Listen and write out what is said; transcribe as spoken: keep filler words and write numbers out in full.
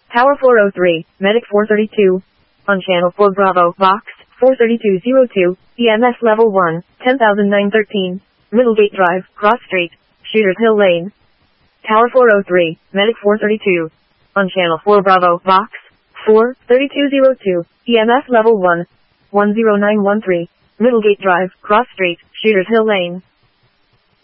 Tower four oh three, Medic four thirty-two. On Channel four Bravo, Box, four thirty-two oh two, E M S Level one, ten thousand nine hundred thirteen. Middlegate Drive, Cross Street, Shooters Hill Lane. Tower four oh three, Medic four thirty-two. On Channel four Bravo, Box, four thirty-two oh two, E M S Level one, one oh nine one three. Middlegate Drive, Cross Street, Shooters Hill Lane.